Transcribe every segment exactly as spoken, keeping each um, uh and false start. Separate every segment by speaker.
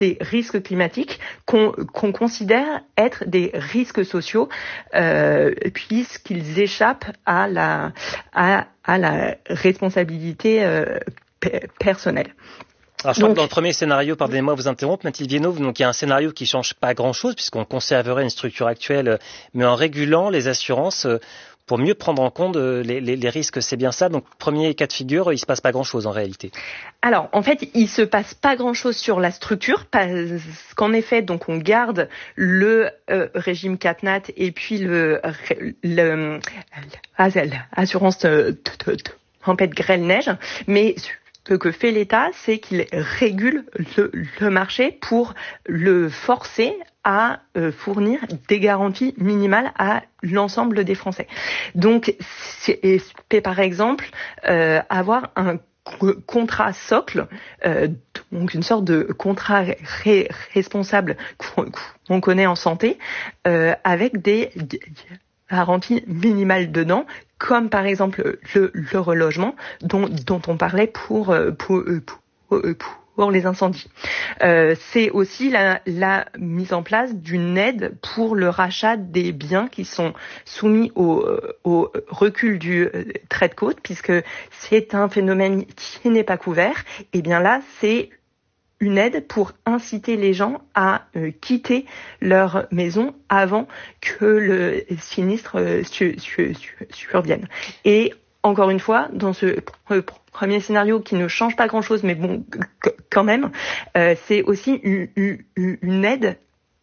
Speaker 1: des risques climatiques qu'on, qu'on considère être des risques sociaux, euh, puisqu'ils échappent à la, à, à la responsabilité euh, p- personnelle.
Speaker 2: Alors, je crois donc, que dans le premier scénario, pardonnez-moi de vous interrompre, Mathilde Viennot, donc il y a un scénario qui change pas grand-chose puisqu'on conserverait une structure actuelle, mais en régulant les assurances pour mieux prendre en compte les, les, les risques. C'est bien ça. Donc, premier cas de figure, il se passe pas grand-chose en réalité.
Speaker 1: Alors, en fait, il se passe pas grand-chose sur la structure parce qu'en effet, donc on garde le euh, régime CatNat et puis le, le, l'assurance tempête grêle-neige, mais ce que fait l'État, c'est qu'il régule le, le marché pour le forcer à euh, fournir des garanties minimales à l'ensemble des Français. Donc, c'est, c'est par exemple euh, avoir un contrat socle, euh, donc une sorte de contrat ré- responsable qu'on, qu'on connaît en santé, euh, avec des garanties minimales dedans, comme par exemple le, le relogement dont, dont on parlait pour, pour, pour, pour les incendies. Euh, c'est aussi la, la mise en place d'une aide pour le rachat des biens qui sont soumis au, au recul du trait de côte, puisque c'est un phénomène qui n'est pas couvert. Et bien là, c'est une aide pour inciter les gens à euh, quitter leur maison avant que le sinistre euh, su, su, su, survienne. Et encore une fois, dans ce pr- premier scénario qui ne change pas grand-chose, mais bon, c- quand même, euh, c'est aussi une, une, une aide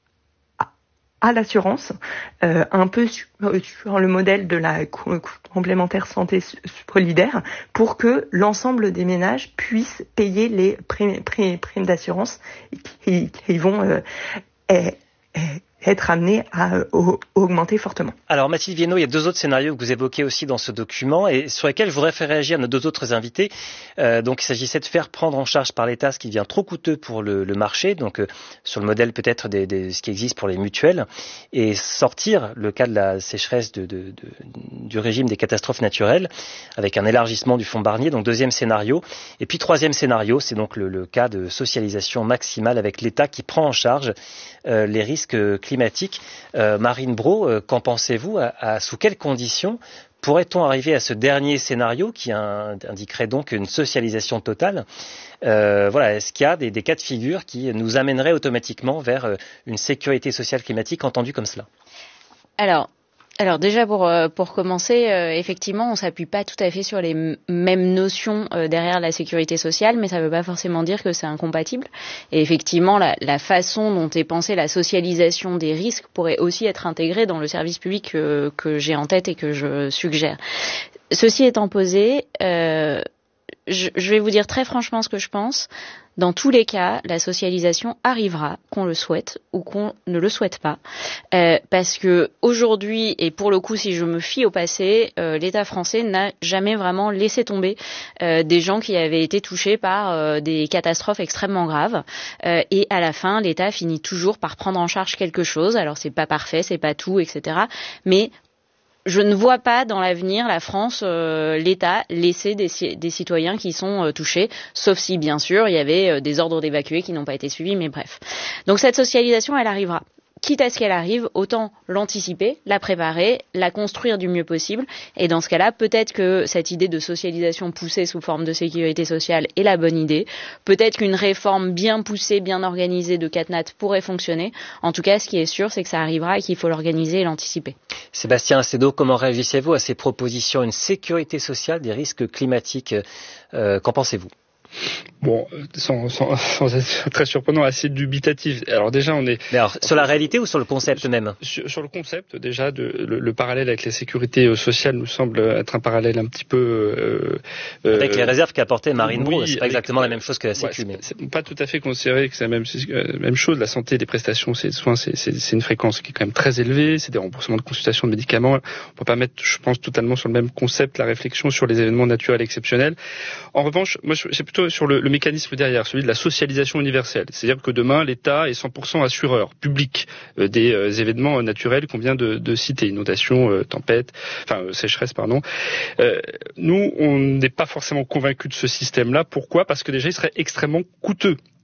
Speaker 1: à l'assurance, euh, un peu sur, sur le modèle de la complémentaire santé solidaire, pour que l'ensemble des ménages puissent payer les primes, primes, primes d'assurance qui, qui vont euh, et, et, être amenés à euh, augmenter fortement.
Speaker 2: Alors Mathilde Viennot, il y a deux autres scénarios que vous évoquez aussi dans ce document et sur lesquels je voudrais faire réagir nos deux autres invités. Euh, donc il s'agissait de faire prendre en charge par l'État ce qui devient trop coûteux pour le, le marché, donc euh, sur le modèle peut-être de ce qui existe pour les mutuelles, et sortir le cas de la sécheresse de, de, de, du régime des catastrophes naturelles avec un élargissement du fonds Barnier, donc deuxième scénario. Et puis troisième scénario, c'est donc le, le cas de socialisation maximale avec l'État qui prend en charge euh, les risques climatiques. Euh, Marine Braud, euh, qu'en pensez-vous à, à, sous quelles conditions pourrait-on arriver à ce dernier scénario qui indiquerait donc une socialisation totale? euh, Voilà, est-ce qu'il y a des, des cas de figure qui nous amèneraient automatiquement vers euh, une sécurité sociale climatique entendue comme cela?
Speaker 3: Alors, Alors déjà pour pour commencer, euh, effectivement, on s'appuie pas tout à fait sur les m- mêmes notions euh, derrière la sécurité sociale, mais ça veut pas forcément dire que c'est incompatible. Et effectivement, la, la façon dont est pensée la socialisation des risques pourrait aussi être intégrée dans le service public que, que j'ai en tête et que je suggère. Ceci étant posé, euh, je, je vais vous dire très franchement ce que je pense. Dans tous les cas, la socialisation arrivera, qu'on le souhaite ou qu'on ne le souhaite pas, euh, parce que aujourd'hui, et pour le coup, si je me fie au passé, euh, l'État français n'a jamais vraiment laissé tomber euh, des gens qui avaient été touchés par euh, des catastrophes extrêmement graves, euh, et à la fin, l'État finit toujours par prendre en charge quelque chose. Alors c'est pas parfait, c'est pas tout, et cetera. Mais je ne vois pas dans l'avenir la France, euh, l'État, laisser des, des citoyens qui sont euh, touchés, sauf si, bien sûr, il y avait euh, des ordres d'évacuer qui n'ont pas été suivis, mais bref. Donc cette socialisation, elle arrivera. Quitte à ce qu'elle arrive, autant l'anticiper, la préparer, la construire du mieux possible. Et dans ce cas-là, peut-être que cette idée de socialisation poussée sous forme de sécurité sociale est la bonne idée. Peut-être qu'une réforme bien poussée, bien organisée de CatNat pourrait fonctionner. En tout cas, ce qui est sûr, c'est que ça arrivera et qu'il faut l'organiser et l'anticiper.
Speaker 2: Sébastien Assedo, comment réagissez-vous à ces propositions, une sécurité sociale des risques climatiques? euh, Qu'en pensez-vous?
Speaker 4: Bon, sans, sans, sans être très surprenant, assez dubitatif. Alors déjà, on est...
Speaker 2: Mais alors, sur la réalité ou sur le concept même?
Speaker 4: Sur, sur le concept, déjà, de, le, le parallèle avec la sécurité sociale nous semble être un parallèle un petit peu...
Speaker 2: Euh, avec les réserves qu'a apporté Marine Braud,
Speaker 4: oui,
Speaker 2: c'est pas
Speaker 4: avec,
Speaker 2: exactement la même chose que la Sécu.
Speaker 4: Ouais,
Speaker 2: mais...
Speaker 4: c'est, c'est pas tout à fait considéré que c'est la même, euh, même chose. La santé, les prestations, c'est soins, c'est, c'est, c'est une fréquence qui est quand même très élevée. C'est des remboursements de consultation de médicaments. On peut pas mettre, je pense, totalement sur le même concept la réflexion sur les événements naturels exceptionnels. En revanche, moi, c'est plutôt sur le, le mécanisme derrière, celui de la socialisation universelle. C'est-à-dire que demain, l'État est cent pour cent assureur public euh, des euh, événements naturels qu'on vient de, de citer, inondations, euh, tempêtes, enfin euh, sécheresse, pardon. Euh, nous, on n'est pas forcément convaincus de ce système-là. Pourquoi ? Parce que déjà, il serait extrêmement coûteux.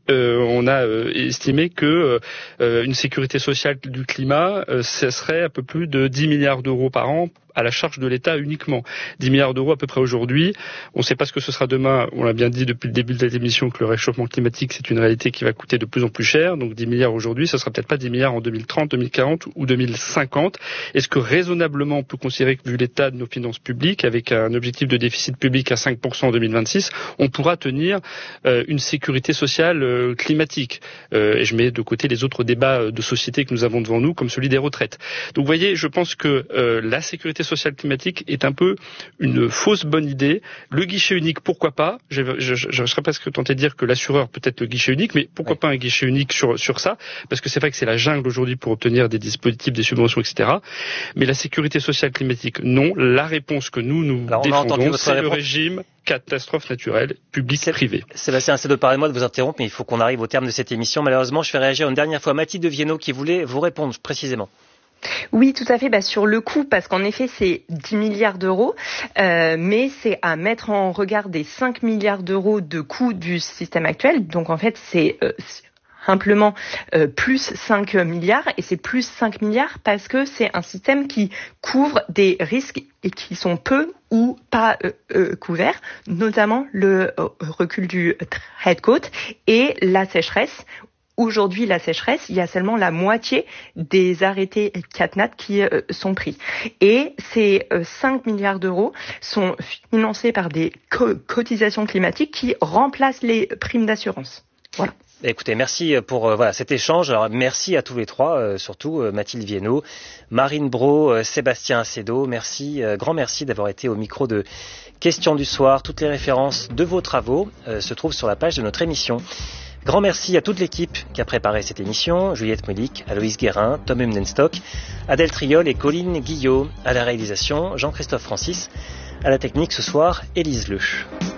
Speaker 4: euh, on a euh, estimé que euh, une sécurité sociale du climat, euh, ce serait un peu plus de dix milliards d'euros par an à la charge de l'État uniquement. dix milliards d'euros à peu près aujourd'hui. On ne sait pas ce que ce sera demain. On l'a bien dit depuis le début de cette émission que le réchauffement climatique, c'est une réalité qui va coûter de plus en plus cher. Donc dix milliards aujourd'hui, ce sera peut-être pas dix milliards en deux mille trente, deux mille quarante ou deux mille cinquante. Est-ce que raisonnablement on peut considérer que vu l'état de nos finances publiques, avec un objectif de déficit public à cinq pour cent en deux mille vingt-six, on pourra tenir euh, une sécurité sociale euh, climatique euh, et je mets de côté les autres débats de société que nous avons devant nous, comme celui des retraites. Donc vous voyez, je pense que euh, la sécurité sociale climatique est un peu une fausse bonne idée. Le guichet unique, pourquoi pas? Je, je, je, je serais presque tenté de dire que l'assureur peut être le guichet unique, mais pourquoi oui. pas un guichet unique sur, sur ça? Parce que c'est vrai que c'est la jungle aujourd'hui pour obtenir des dispositifs, des subventions, et cetera. Mais la sécurité sociale climatique, non. La réponse que nous, nous Alors, défendons, c'est réponse. Le régime catastrophe naturelle, publique-privée.
Speaker 2: Sébastien Ancedo, pardonnez-moi de vous interrompre, mais il faut qu'on arrive au terme de cette émission. Malheureusement, je fais réagir une dernière fois Mathilde Viennot qui voulait vous répondre précisément.
Speaker 1: Oui, tout à fait. Bah, sur le coût, parce qu'en effet, c'est dix milliards d'euros, euh, mais c'est à mettre en regard des cinq milliards d'euros de coût du système actuel. Donc, en fait, c'est euh, simplement euh, plus cinq milliards, et c'est plus cinq milliards parce que c'est un système qui couvre des risques et qui sont peu ou pas euh, euh, couverts, notamment le euh, recul du trait de côte et la sécheresse. Aujourd'hui, la sécheresse, il y a seulement la moitié des arrêtés CatNat qui euh, sont pris. Et ces euh, cinq milliards d'euros sont financés par des co- cotisations climatiques qui remplacent les primes d'assurance. Voilà.
Speaker 2: Écoutez, merci pour euh, voilà cet échange. Alors, merci à tous les trois, euh, surtout euh, Mathilde Viennot, Marine Braud, euh, Sébastien Ancedo. Merci, euh, grand merci d'avoir été au micro de Questions du soir. Toutes les références de vos travaux euh, se trouvent sur la page de notre émission. Grand merci à toute l'équipe qui a préparé cette émission, Juliette Melik, Aloïse Guérin, Tom Emdenstock, Adèle Triol et Colline Guillot. À la réalisation, Jean-Christophe Francis. À la technique ce soir, Élise Leuch.